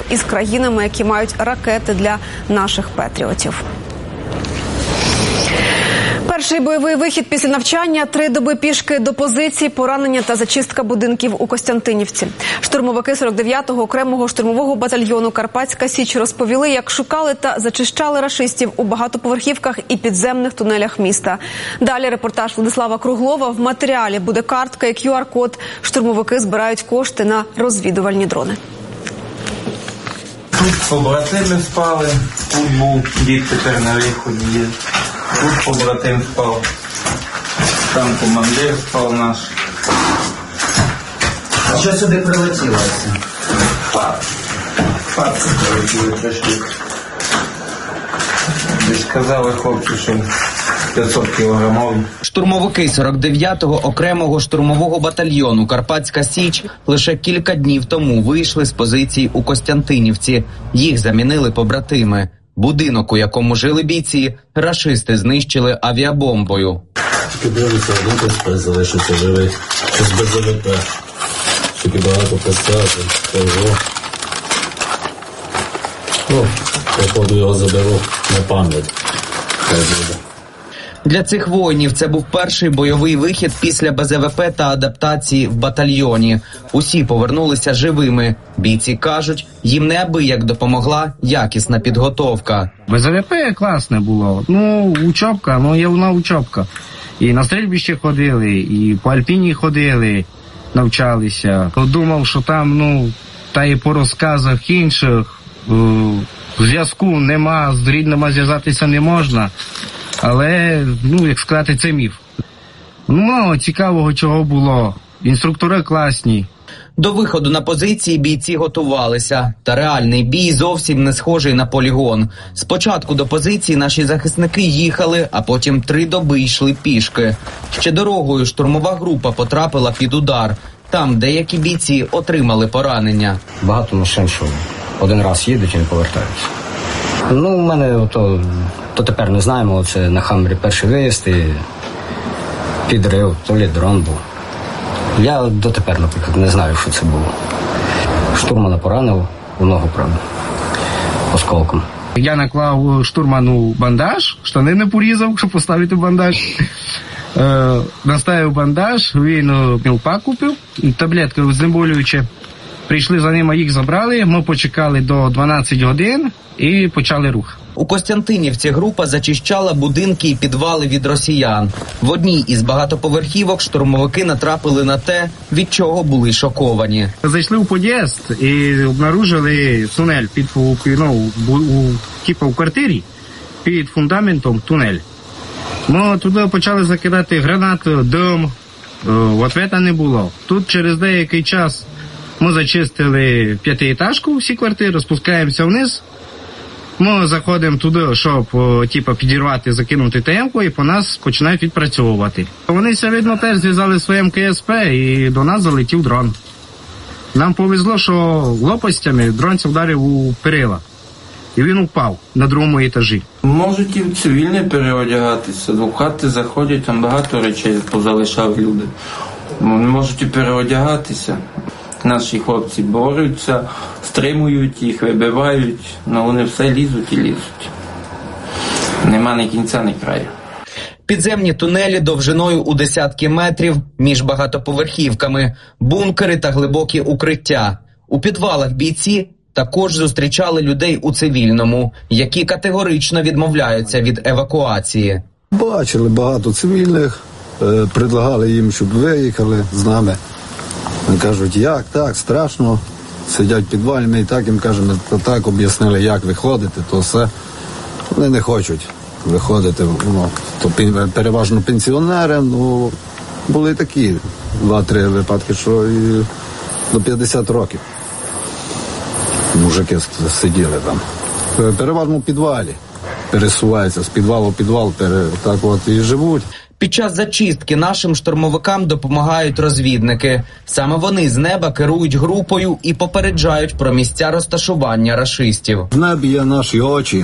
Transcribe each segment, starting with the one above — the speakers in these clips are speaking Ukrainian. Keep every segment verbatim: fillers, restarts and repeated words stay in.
із країнами, які мають ракети для наших патріотів. Перший бойовий вихід після навчання, три доби пішки до позицій, поранення та зачистка будинків у Костянтинівці. Штурмовики сорок дев'ятого окремого штурмового батальйону «Карпатська Січ» розповіли, як шукали та зачищали рашистів у багатоповерхівках і підземних тунелях міста. Далі репортаж Владислава Круглова. В матеріалі буде картка і кю ар код. Штурмовики збирають кошти на розвідувальні дрони. Тут побратими спали, тут був дід тепер на виході є. Тут побратим спав, там командир спав наш. А що сюди прилетіло? Фарт. Фарт прилетіли трошки. Десь казали хлопці, що п'ятсот кілограмів. Штурмовики сорок дев'ятого окремого штурмового батальйону «Карпатська Січ» лише кілька днів тому вийшли з позицій у Костянтинівці. Їх замінили побратими. Будинок, у якому жили бійці, рашисти знищили авіабомбою. Тільки дивиться, один хтось залишиться живий, щось без ЗВП. Тільки багато писати, того. Ну, походу його заберу на пам'ять. Хай буде. Для цих воїнів це був перший бойовий вихід після Бе Зе Ве Пе та адаптації в батальйоні. Усі повернулися живими. Бійці кажуть, їм неабияк допомогла якісна підготовка. Бе Зе Ве Пе класне було. Ну, учобка, ну є вона учобка. І на стрільбище ходили, і по Альпіні ходили, навчалися. Думав, що там, ну, та і по розказах інших, зв'язку нема, з рідними зв'язатися не можна. Але, ну, як сказати, це міф. Ну, цікавого чого було. Інструктори класні. До виходу на позиції бійці готувалися. Та реальний бій зовсім не схожий на полігон. Спочатку до позиції наші захисники їхали, а потім три доби йшли пішки. Ще дорогою штурмова група потрапила під удар. Там деякі бійці отримали поранення. Багато машин, що один раз їдуть і не повертаються. Ну, у мене то, то тепер не знаємо, це на Хаммері перший виїзд і підрив, то лі дрон був. Я дотепер, наприклад, не знаю, що це було. Штурмана поранив у ногу, правда, осколком. Я наклав штурману бандаж, штани не порізав, щоб поставити бандаж. Е, наставив бандаж, він мілпак купив, таблетки знеболюючі. Прийшли за ними, їх забрали, ми почекали до дванадцяти годин і почали рух. У Костянтинівці група зачищала будинки і підвали від росіян. В одній із багатоповерхівок штурмовики натрапили на те, від чого були шоковані. Зайшли у під'їзд і обнаружили тунель під, ну, у, типу, у квартирі, під фундаментом тунель. Ми туди почали закидати гранати, дим, відповіді не було. Тут через деякий час ми зачистили п'ятиетажку, всі квартири, спускаємося вниз. Ми заходимо туди, щоб типу, підірвати, закинути Те Емку, і по нас починають відпрацьовувати. Вони, видно, теж зв'язали своїм Ке Ес Пе, і до нас залетів дрон. Нам повезло, що лопастями дрон вдарив у перила. І він упав на другому етажі. Можуть і в цивільне переодягатися. До хати заходять, там багато речей позалишали люди. Можуть і переодягатися. Наші хлопці борються, стримують їх, вибивають, але вони все лізуть і лізуть. Нема ні кінця, ні краю. Підземні тунелі довжиною у десятки метрів між багатоповерхівками, бункери та глибокі укриття. У підвалах бійці також зустрічали людей у цивільному, які категорично відмовляються від евакуації. Бачили багато цивільних, е, предлагали їм, щоб виїхали з нами. Вони кажуть, як, так, страшно, сидять в підвалі, ми і так їм кажемо, так об'яснили, як виходити, то все. Вони не хочуть виходити, ну, то переважно пенсіонери, ну, були такі два-три випадки, що і до п'ятдесят років мужики сиділи там. Переважно в підвалі пересуваються, з підвалу в підвал, так от і живуть. Під час зачистки нашим штурмовикам допомагають розвідники. Саме вони з неба керують групою і попереджають про місця розташування рашистів. В небі є наші очі,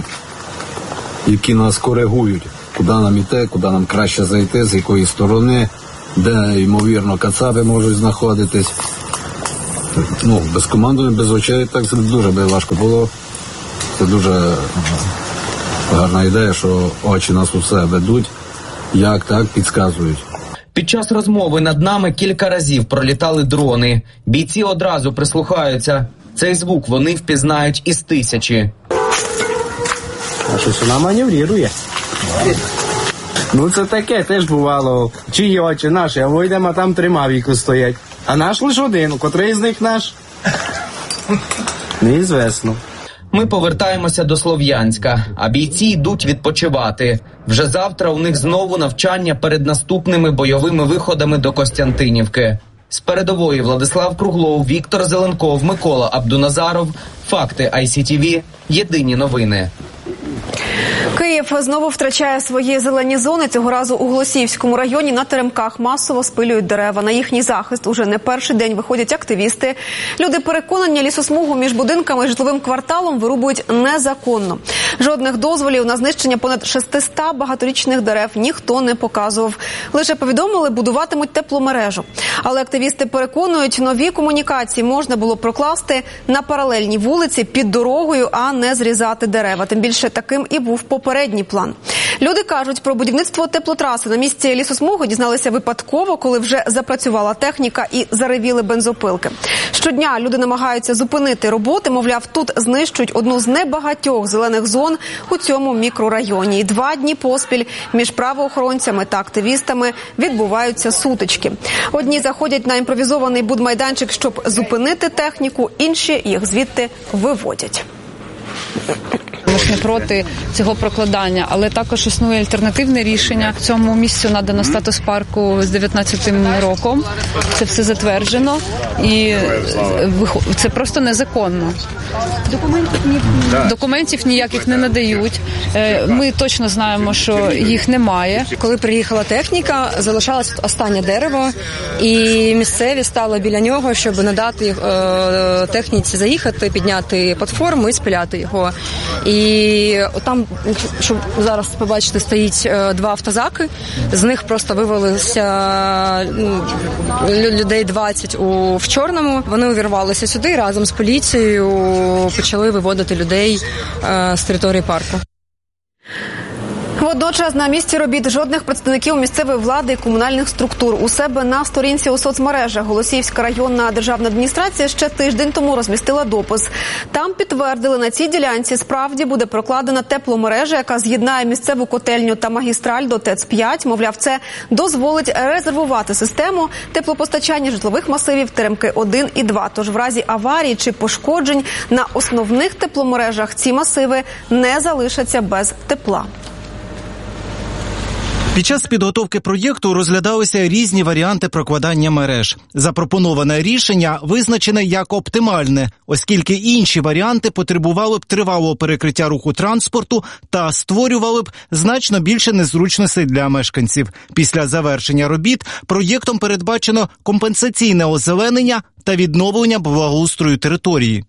які нас коригують, куди нам йти, куди нам краще зайти, з якої сторони, де, ймовірно, кацапи можуть знаходитись. Ну, без команди, без очей так це дуже би важко було. Це дуже гарна ідея, що очі нас усе ведуть, як так, підказують. Під час розмови над нами кілька разів пролітали дрони. Бійці одразу прислухаються. Цей звук вони впізнають із тисячі. А щось вона маневрує. Ну це таке теж бувало. Чиї очі наші, а вийдемо, а там три мавіку стоять. А наш лише один, котрий з них наш? Неізвісно. Ми повертаємося до Слов'янська, а бійці йдуть відпочивати. Вже завтра у них знову навчання перед наступними бойовими виходами до Костянтинівки. З передової Владислав Круглов, Віктор Зеленков, Микола Абдуназаров. Факти ай сі ті ві. Єдині новини. Київ знову втрачає свої зелені зони. Цього разу у Голосіївському районі на теремках масово спилюють дерева. На їхній захист уже не перший день виходять активісти. Люди переконані, лісосмугу між будинками і житловим кварталом вирубують незаконно. Жодних дозволів на знищення понад шестисот багаторічних дерев ніхто не показував. Лише повідомили, будуватимуть тепломережу. Але активісти переконують, нові комунікації можна було прокласти на паралельній вулиці під дорогою, а не зрізати дерева. Тим більше таким і був попередній план. Люди кажуть, про будівництво теплотраси на місці лісосмуги дізналися випадково, коли вже запрацювала техніка і заревіли бензопилки. Щодня люди намагаються зупинити роботи, мовляв, тут знищують одну з небагатьох зелених зон у цьому мікрорайоні. І два дні поспіль між правоохоронцями та активістами відбуваються сутички. Одні заходять на імпровізований будмайданчик, щоб зупинити техніку, інші їх звідти виводять. Ми ж не проти цього прокладання, але також існує альтернативне рішення. Цьому місцю надано статус парку з дев'ятнадцятим роком. Це все затверджено і це просто незаконно. Документів, ні... Документів ніяких не надають. Ми точно знаємо, що їх немає. Коли приїхала техніка, залишалось останнє дерево, і місцеві стали біля нього, щоб надати техніці заїхати, підняти платформу і спиляти його. І там, щоб зараз побачите, стоїть два автозаки, з них просто вивалилося людей двадцять у, в чорному. Вони увірвалися сюди разом з поліцією, почали виводити людей з території парку. Водночас на місці робіт жодних представників місцевої влади і комунальних структур. У себе на сторінці у соцмережах Голосіївська районна державна адміністрація ще тиждень тому розмістила допис. Там підтвердили, на цій ділянці справді буде прокладена тепломережа, яка з'єднає місцеву котельню та магістраль до ТЕЦ п'ять. Мовляв, це дозволить резервувати систему теплопостачання житлових масивів Теремки один і два. Тож в разі аварії чи пошкоджень на основних тепломережах ці масиви не залишаться без тепла. Під час підготовки проєкту розглядалися різні варіанти прокладання мереж. Запропоноване рішення визначене як оптимальне, оскільки інші варіанти потребували б тривалого перекриття руху транспорту та створювали б значно більше незручностей для мешканців. Після завершення робіт проєктом передбачено компенсаційне озеленення та відновлення благоустрою території.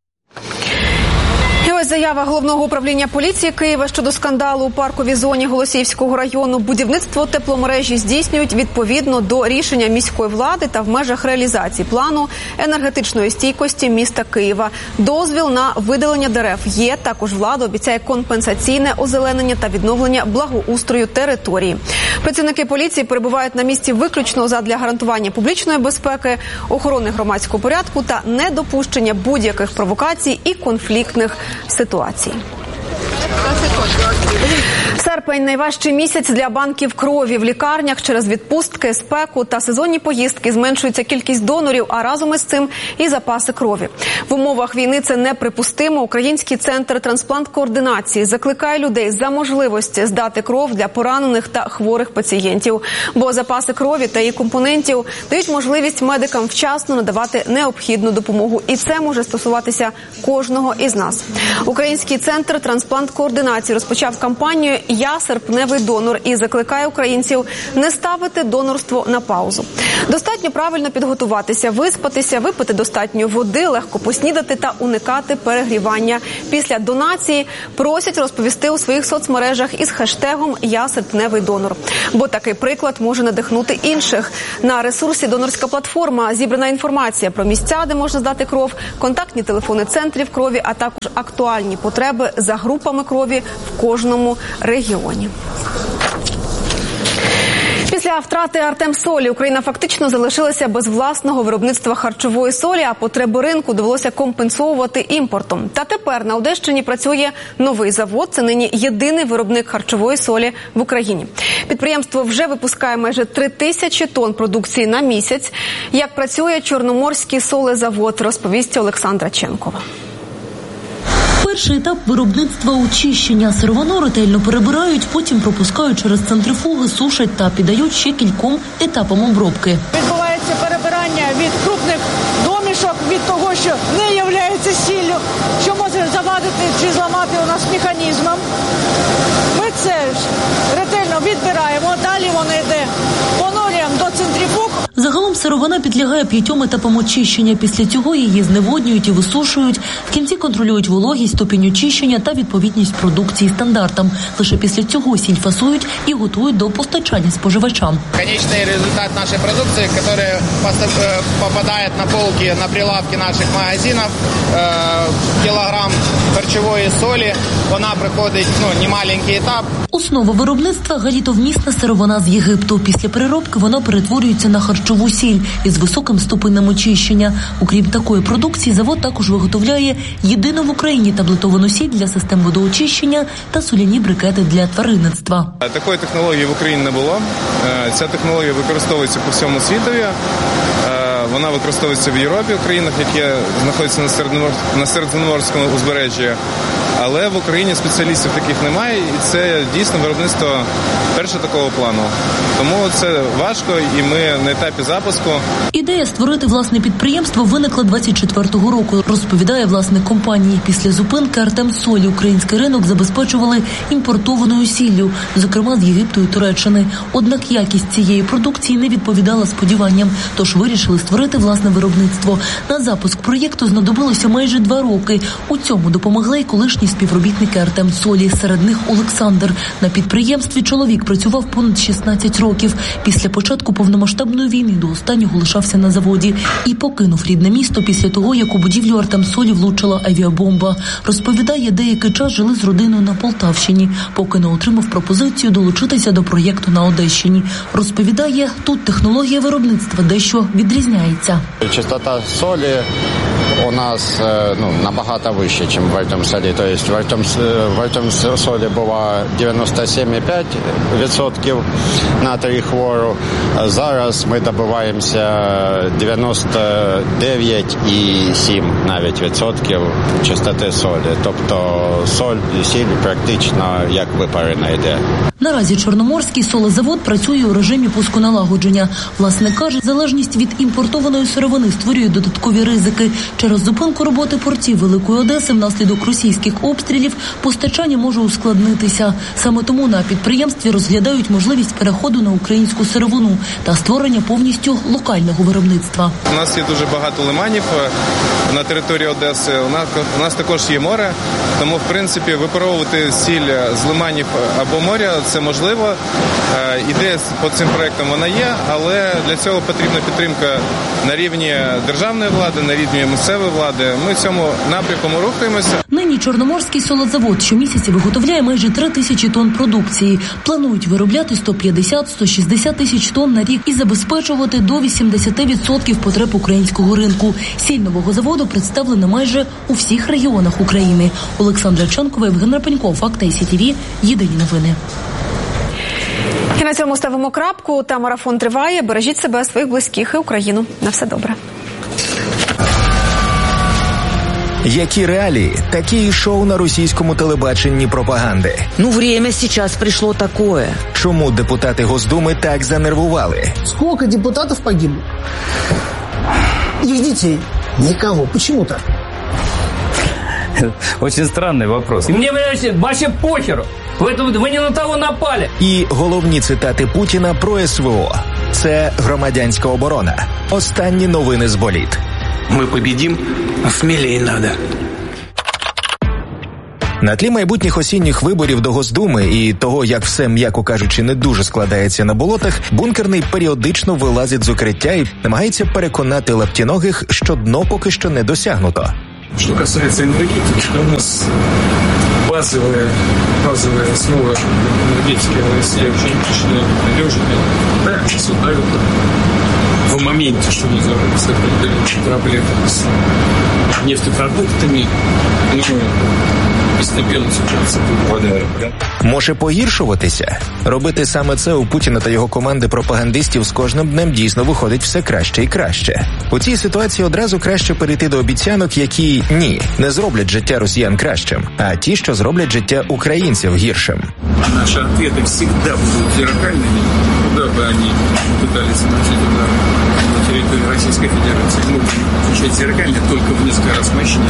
Ось заява Головного управління поліції Києва щодо скандалу у парковій зоні Голосіївського району. Будівництво тепломережі здійснюють відповідно до рішення міської влади та в межах реалізації плану енергетичної стійкості міста Києва. Дозвіл на видалення дерев є. Також влада обіцяє компенсаційне озеленення та відновлення благоустрою території. Працівники поліції перебувають на місці виключно задля гарантування публічної безпеки, охорони громадського порядку та недопущення будь-яких провокацій і конфліктних ситуацій. Серпень – найважчий місяць для банків крові. В лікарнях через відпустки, спеку та сезонні поїздки зменшується кількість донорів, а разом із цим і запаси крові. В умовах війни це неприпустимо. Український центр трансплант-координації закликає людей за можливості здати кров для поранених та хворих пацієнтів. Бо запаси крові та її компонентів дають можливість медикам вчасно надавати необхідну допомогу. І це може стосуватися кожного із нас. Український центр трансплант-координації нацкоординації розпочав кампанію «Я серпневий донор» і закликає українців не ставити донорство на паузу. Достатньо правильно підготуватися, виспатися, випити достатньо води, легко поснідати та уникати перегрівання. Після донації просять розповісти у своїх соцмережах із хештегом «Я серпневий донор». Бо такий приклад може надихнути інших. На ресурсі «Донорська платформа» зібрана інформація про місця, де можна здати кров, контактні телефони центрів крові, а також актуальні потреби за групами крові в кожному регіоні. Після втрати Артемсолі Україна фактично залишилася без власного виробництва харчової солі, а потреби ринку довелося компенсовувати імпортом. Та тепер на Одещині працює новий завод. Це нині єдиний виробник харчової солі в Україні. Підприємство вже випускає майже три тисячі тонн продукції на місяць. Як працює Чорноморський солезавод, розповість Олександра Ченкова. Перший етап виробництва – очищення. Сировину ретельно перебирають, потім пропускають через центрифуги, сушать та піддають ще кільком етапам обробки. Відбувається перебирання від крупних домішок, від того, що не є сіллю, що може завадити чи зламати у нас механізмом. Ми це ретельно відбираємо, далі воно йде, понурюємо до центрифуг. Загалом сировина підлягає п'ятьом етапам очищення. Після цього її зневоднюють і висушують. В кінці контролюють вологість, ступінь очищення та відповідність продукції стандартам. Лише після цього сіль фасують і готують до постачання споживачам. Конечний результат нашої продукції, який попадає на полки, на прилавки наших магазинів, кілограм харчової солі, вона приходить, ну, немаленький етап. Основа виробництва – галітовмісна сировина з Єгипту. Після переробки вона перетворюється на харчову сіль із високим ступенем очищення. Окрім такої продукції, завод також виготовляє єдину в Україні таблетовану сіль для систем водоочищення та соляні брикети для тваринництва. Такої технології в Україні не було. Ця технологія використовується по всьому світові. Вона використовується в Європі, в країнах, які знаходяться на Середземноморському узбережжі. Але в Україні спеціалістів таких немає, і це дійсно виробництво перше такого плану. Тому це важко, і ми на етапі запуску. Ідея створити власне підприємство виникла двадцять четвертого року, розповідає власник компанії. Після зупинки Артемсолі український ринок забезпечували імпортованою сіллю, зокрема з Єгипту і Туреччини. Однак якість цієї продукції не відповідала сподіванням, тож вирішили створити власне виробництво. На запуск проєкту знадобилося майже два роки. У цьому допомогли й колишні співробітники Артемсолі, серед них Олександр. На підприємстві чоловік працював понад шістнадцять років. Після початку повномасштабної війни до останнього лишався на заводі і покинув рідне місто після того, як у будівлю Артемсолі влучила авіабомба. Розповідає, деякий час жили з родиною на Полтавщині, поки не отримав пропозицію долучитися до проєкту на Одещині. Розповідає, тут технологія виробництва дещо відрізняється. Частота солі у нас ну, набагато вища, ніж в Артемсолі. Тобто в Артемсолі було дев'яносто сім і п'ять відсотків натрію хлору. Зараз ми добиваємося дев'яносто дев'ять і сім навіть відсотків частоти солі. Тобто соль і сіль практично як випарена йде. Наразі Чорноморський солезавод працює у режимі пусконалагодження. Власник каже, залежність від імпортованої сировини створює додаткові ризики. Через зупинку роботи портів Великої Одеси внаслідок російських обстрілів постачання може ускладнитися. Саме тому на підприємстві розглядають можливість переходу на українську сировину та створення повністю локального виробництва. У нас є дуже багато лиманів на території Одеси. У нас, у нас також є море, тому, в принципі, випаровувати сіль з лиманів або моря – це можливо. Ідея по цим проектам вона є, але для цього потрібна підтримка на рівні державної влади, на рівні місцевої влади. Ми в цьому напрямку рухаємося. Нині Чорноморський солезавод щомісяця виготовляє майже три тисячі тонн продукції. Планують виробляти сто п'ятдесят - сто шістдесят тисяч тонн на рік і забезпечувати до вісімдесят відсотків потреб українського ринку. Сіль нового заводу представлена майже у всіх регіонах України. Олександра Ченкова, Євген Рапенько, Факти Сі Ті Ві. Єдині новини. І на цьому ставимо крапку. Та марафон триває. Бережіть себе, своїх близьких і Україну. На все добре. Які реалії, такі і шоу на російському телебаченні пропаганди. Ну, время сейчас пришло такое. Чому депутати Госдуми так занервували? Сколько депутатов погибло? Их детей. Никого. Почему так? Очень странный вопрос. И мне, вообще похеру. Вы, вы не на того напали. І головні цитати Путіна про СВО. Це громадянська оборона. Останні новини з боліт. Ми побідім, а смілей надо. На тлі майбутніх осінніх виборів до Госдуми і того, як все, м'яко кажучи, не дуже складається на болотах, бункерний періодично вилазить з укриття і намагається переконати лаптіногих, що дно поки що не досягнуто. Что касается энергетики, у нас базовая, базовая основа энергетики в России очень надежная. Да, сейчас вот так вот в моменте, что называется, проблемы с нефтепродуктами, ну, постепенно сейчас попадаем. Може погіршуватися? Робити саме це у Путіна та його команди пропагандистів з кожним днем дійсно виходить все краще і краще. У цій ситуації одразу краще перейти до обіцянок, які, ні, не зроблять життя росіян кращим, а ті, що зроблять життя українців гіршим. Наші відповіді завжди будуть зеркальними, куди б вони намагалися наносити удар на території Російської Федерації. Ми будемо зеркально тільки в несколько раз мощнее.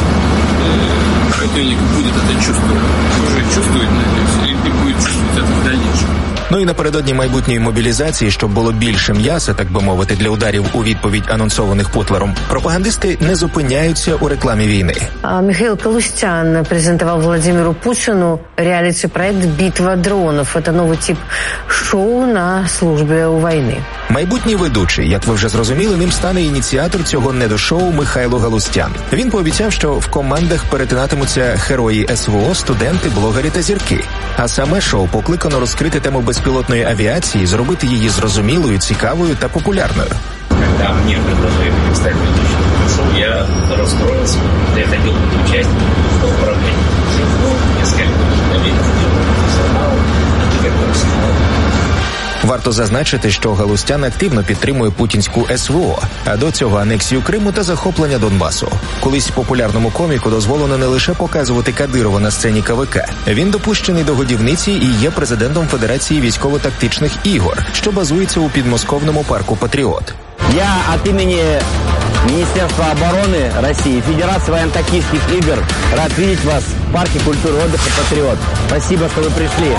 Противник будет это чувствовать, уже чувствует, надеюсь, и будет чувствовать это в дальнейшем. Ну і напередодні майбутньої мобілізації, щоб було більше м'яса, так би мовити, для ударів у відповідь анонсованих Путлером, пропагандисти не зупиняються у рекламі війни. Михаил Калустян презентовал Владимиру Путину реалити-проект «Битва дронов». Это новый тип шоу на службі у війни. Майбутній ведучий, як ви вже зрозуміли, ним стане ініціатор цього недошоу Михайло Галустян. Він пообіцяв, що в командах перетинатимуться герої СВО, студенти, блогери та зірки. А саме шоу покликано розкрити тему безпілотної авіації, зробити її зрозумілою, цікавою та популярною. Когда мне предложили стать ведущим, я расстроился, я хотел быть участником управления. Несколько лет профессионал, как профессионал. Варто зазначити, що Галустян активно підтримує путінську СВО, а до цього анексію Криму та захоплення Донбасу. Колись популярному коміку дозволено не лише показувати Кадирова на сцені КВК. Він допущений до годівниці і є президентом Федерації військово-тактичних ігор, що базується у підмосковному парку «Патріот». Я от имени Министерства обороны России, Федерации военно-тактических игр, рад видеть вас в парке культуры и отдыха «Патриот». Спасибо, что вы пришли.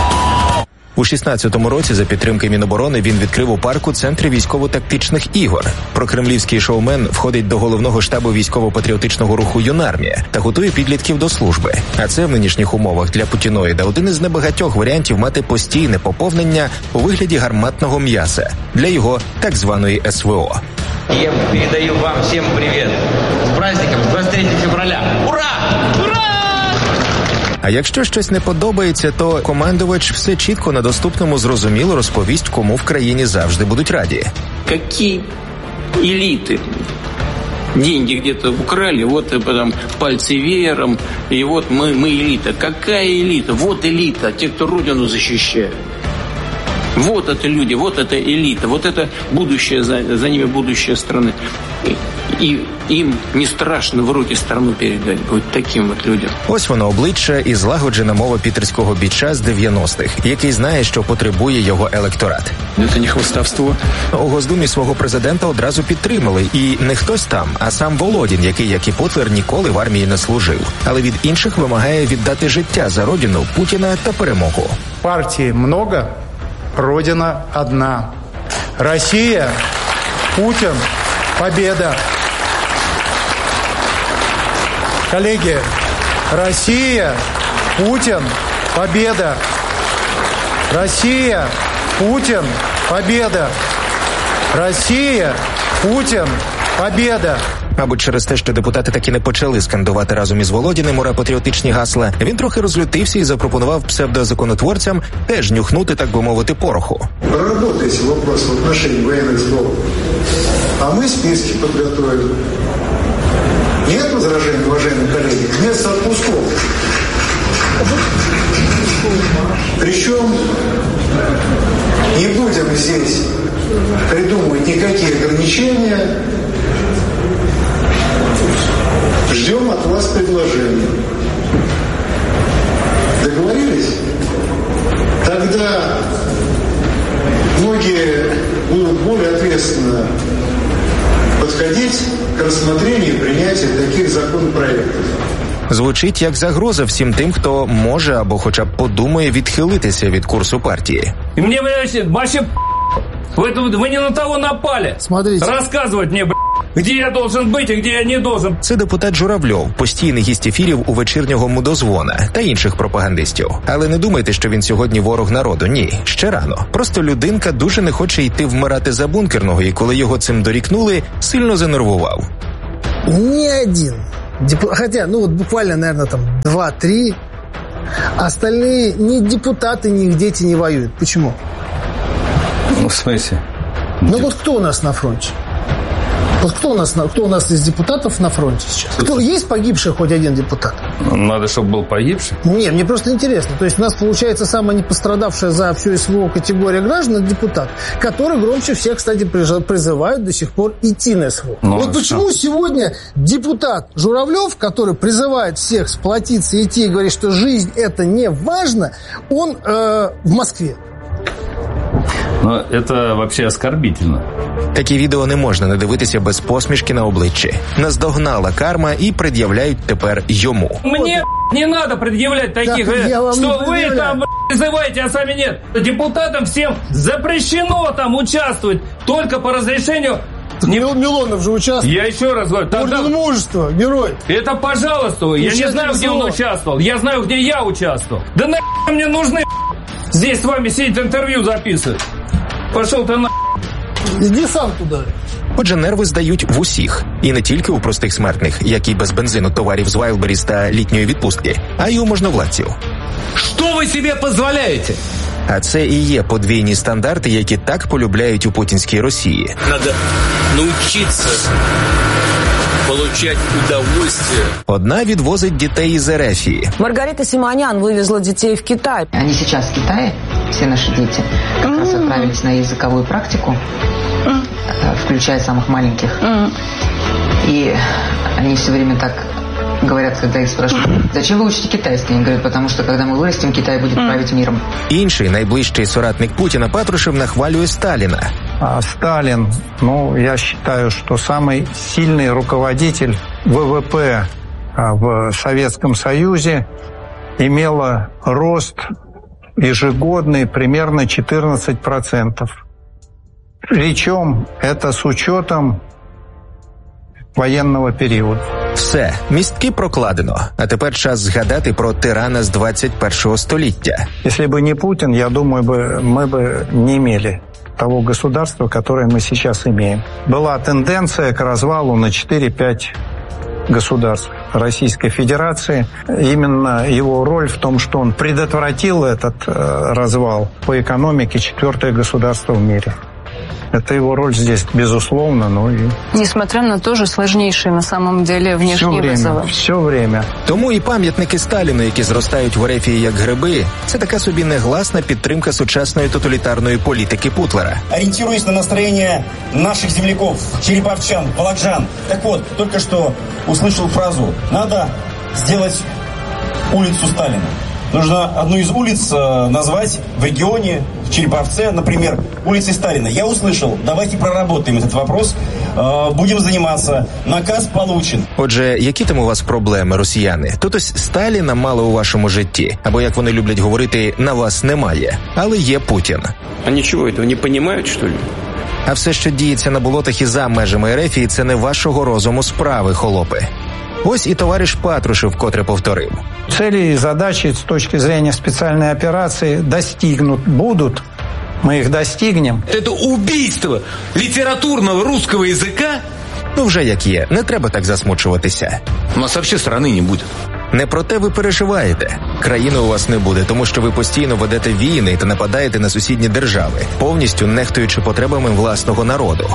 У шістнадцятому році за підтримки Міноборони він відкрив у парку центр військово-тактичних ігор. Прокремлівський шоумен входить до головного штабу військово-патріотичного руху «Юнармія» та готує підлітків до служби. А це в нинішніх умовах для путіноїда один із небагатьох варіантів мати постійне поповнення у вигляді гарматного м'яса для його так званої СВО. Я передаю вам всем привет. С праздником, с двадцять третього февраля. Ура! Ура! А якщо щось не подобається, то командувач все чітко на доступному зрозуміло розповість, кому в країні завжди будуть раді. Які еліти деньги где-то украли, вот потом пальцы веером, и вот мы, мы элита. Какая элита? Вот элита, те, кто родину защищает. Вот это люди, вот это элита, вот это будущее, за, за ними будущее страны. И, и им не страшно в руки страну передать, вот таким вот людям. Ось воно обличчя і злагоджена мова пітерського біча з дев'яностих, який знає, що потребує його електорат. Це не хвастовство. У Госдумі свого президента одразу підтримали. І не хтось там, а сам Володін, який, як і Путлер, ніколи в армії не служив. Але від інших вимагає віддати життя за родину, Путіна та перемогу. Партій много, родина одна. Росія, Путін, победа. Коллеги, Россия, Путин, победа. Россия, Путин, победа. Россия, Путин, победа. Мабуть, через те, що депутати таки не почали скандувати разом із Володіним ура-патріотичні гасла, він трохи розлютився і запропонував псевдозаконотворцям теж нюхнути, так би мовити, пороху. Проработайте вопрос в отношении военных сборов. А мы списки подготовили. Нет возражений, уважаемые коллеги? Вместо отпусков. Причем не будем здесь придумывать никакие ограничения. Ждем от вас предложений. Договорились? Тогда многие будут более ответственно подходить к рассмотрению и принятию таких законопроектов. Звучить як загроза всім тим, хто може або хоча б подумає відхилитися від курсу партії. И мне, блядь, вообще вы, вы не на того напали. Смотрите. Рассказывать мне, блядь, где я должен быть и где я не должен. Це депутат Журавльов, постійний гість ефірів у вечірнього мудозвона та інших пропагандистів. Але не думайте, що він сьогодні ворог народу. Ні, ще рано. Просто людинка дуже не хоче йти вмирати за бункерного, і коли його цим дорікнули, сильно занервував. Ни один. Деп... Хотя, ну вот буквально, наверное, там два-три. Остальные ни депутаты, ни их дети не воюют. Почему? Ну, в смысле? Ну вот кто у нас на фронте? Вот кто у нас, кто у нас из депутатов на фронте сейчас? Кто, есть погибший хоть один депутат? Надо, чтобы был погибший? Не, мне просто интересно. То есть у нас получается самая не пострадавшая за всю СВО категория граждан депутат, который громче всех, кстати, призывают до сих пор идти на СВО. Ну, вот почему что? Сегодня депутат Журавлев, который призывает всех сплотиться и идти и говорит, что жизнь это не важно, он э, в Москве. Ну, це взагалі оскорбительно. Такі відео не можна не дивитися без посмішки на обличчі. Наздогнала карма і пред'являють тепер йому. Мне не надо предъявлять таких, так, что вы там призываете, а сами нет. Депутатам всем запрещено там участвовать только по разрешению. Не... Милонов же участвовал. Я еще раз говорю. Орден тогда... мужества, герой. Это пожалуйста. Я не знаю, где он участвовал. Я знаю, где я участвовал. Да нахуй мне нужны здесь с вами сидеть интервью записывать. Пошел ты на... Иди сам туда. Отже, нерви здають в усіх. І не тільки у простих смертних, як і без бензину товарів з Wildberries та літньої відпустки, а й у можновладців. Що ви собі дозволяєте? А це і є подвійні стандарти, які так полюбляють у путінській Росії. Надо навчитися получать удовольствие. Одна відвозить дітей із Ерефії. Маргарита Симонян вывезла детей в Китай. Они сейчас в Китае, все наши дети, как раз отправились на языковую практику, включая самых маленьких. И они все время так говорят, когда их спрашивают, зачем вы учите китайский? Они говорят, потому что когда мы вырастем, Китай будет править миром. Інший, найближчий соратник Путіна Патрушев нахвалює Сталіна. А Сталин, ну, я считаю, что самый сильный руководитель ВВП в Советском Союзе имела рост ежегодный примерно четырнадцать процентов. Причем это с учетом воєнного періоду. Все, містки прокладено. А тепер час згадати про тирана з двадцять першого століття. Если бы не Путин, я думаю, бы, мы бы не имели того государства, которое мы сейчас имеем. Была тенденция к развалу на четыре-пять государств Российской Федерации. Именно его роль в том, что он предотвратил этот э, развал по экономике, четвертое государство в мире. Это его роль здесь, безусловно, но и... Несмотря на тоже сложнейшие, на самом деле, внешние вызовы. Все время. Тому і пам'ятники Сталіну, які зростають в Ерефії як гриби, це така собі негласна підтримка сучасної тоталітарної політики Путлера. Ориентируясь на настроение наших земляков, череповчан, волокжан. Так вот, только что услышал фразу «надо сделать улицу Сталина». Нужно одну из улиц э, назвать в регионе, в Череповце, например, улицей Сталина. Я услышал, давайте проработаем этот вопрос, э, будем заниматься, наказ получен. Отже, які там у вас проблеми, росіяни? Тут ось Сталіна мало у вашому житті, або, як вони люблять говорити, на вас немає, але є Путін. А нічого этого не розуміють, що ли? А все, що діється на болотах і за межами Ерефії, це не вашого розуму справи, холопи. Ось і товариш Патрушев вкотре повторив. Цели и задачи с точки зрения специальной операции достигнут, будут. Мы их достигнем. Это убийство литературного русского языка? Ну вже як є, не треба так засмучуватися. У нас вообще страны не буде. Не про те ви переживаєте. Країни у вас не буде, тому що ви постійно ведете війни та нападаєте на сусідні держави, повністю нехтуючи потребами власного народу.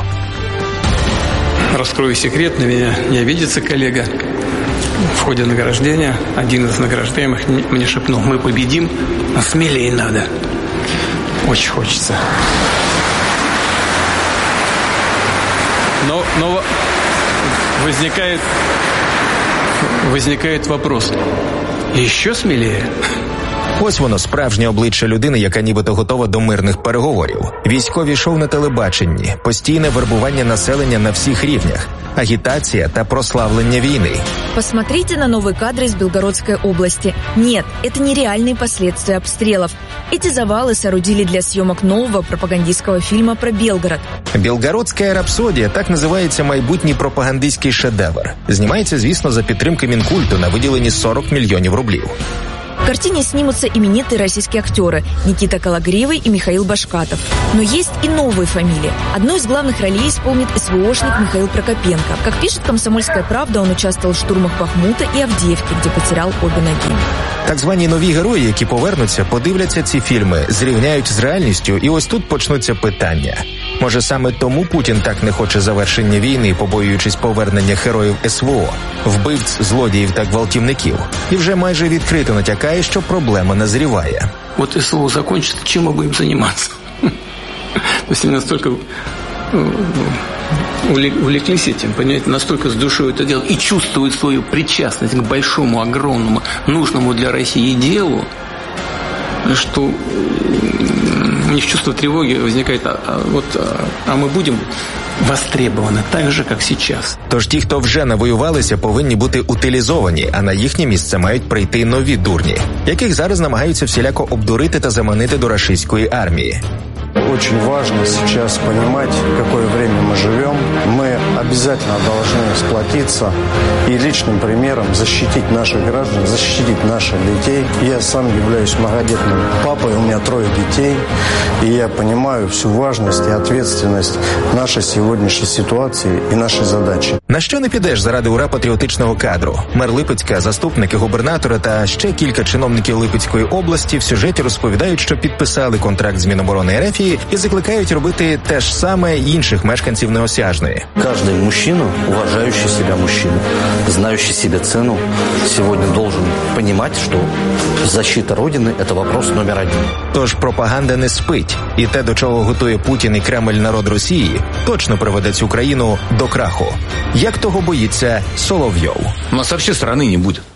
Раскрою секрет, на меня не обидится коллега. В ходе награждения один из награждаемых мне шепнул: мы победим, но смелее надо. Очень хочется. Но, но возникает, возникает вопрос. Еще смелее? Ось воно, справжнє обличчя людини, яка нібито готова до мирних переговорів. Військові шоу на телебаченні, постійне вербування населення на всіх рівнях, агітація та прославлення війни. Посмотрите на новые кадры из Белгородской области. Нет, это не реальные последствия обстрелов. Эти завалы соорудили для съемок нового пропагандистского фильма про Белгород. «Білгородська рапсодія» – так називається майбутній пропагандистський шедевр. Знімається, звісно, за підтримки Мінкульту на виділені сорок мільйонів рублів. В картине снимутся именитые российские актеры Никита Калагриевый и Михаил Башкатов. Но есть и новые фамилии. Одну из главных ролей исполнит СВОшник Михаил Прокопенко. Как пишет «Комсомольская правда», он участвовал в штурмах Бахмута и Авдеевки, где потерял обе ноги. Так звані нові герої, які повернуться, подивляться ці фільми, зрівняють з реальністю, і ось тут почнуться питання. Може, саме тому Путін так не хоче завершення війни, побоюючись повернення героїв СВО, вбивць, злодіїв та гвалтівників. І вже майже відкрито натякає, що проблема назріває. Вот СВО закончится, чем мы будем заниматься? То есть они настолько увлеклись этим, понимаете, настолько с душой это делают и чувствуют свою причастность к большому, огромному, нужному для России делу, что у них чувство тревоги возникает, а, а, вот, а, а мы будем востребованы так же, як зараз. Тож ті, хто вже навоювалися, повинні бути утилізовані, а на їхнє місце мають прийти нові дурні, яких зараз намагаються всіляко обдурити та заманити до рашистської армії. Очень важно сейчас понимать, в какое время мы живем. Мы обязательно должны сплотиться и личным примером защитить наших граждан, защитить наших детей. Я сам являюсь многодетным папой, у меня трое детей, и я понимаю всю важность и ответственность нашей сегодняшней ситуации и нашей задачи. На що не підеш заради ура патріотичного кадру? Мер Липецька, заступники губернатора та ще кілька чиновників Липецької області в сюжеті розповідають, що підписали контракт з Міноборони РФ і закликають робити те ж саме інших мешканців Неосяжної. Каждый мужчина, уважающий себя мужчина, знающий себе цену, сегодня должен понимать, что защита Родины – это вопрос номер один. Тож пропаганда не спить. І те, до чого готує Путін і Кремль народ Росії, точно приведе цю країну до краху. Як того боїться Соловйов. У нас вообще страны не будет.